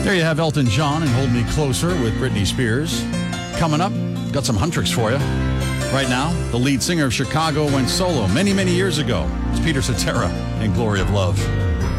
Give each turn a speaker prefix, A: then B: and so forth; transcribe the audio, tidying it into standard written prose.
A: There you have Elton John and Hold Me Closer with Britney Spears. Coming up, got some Huntrix for you. Right now, the lead singer of Chicago went solo many, many years ago. It's Peter Cetera and Glory of Love.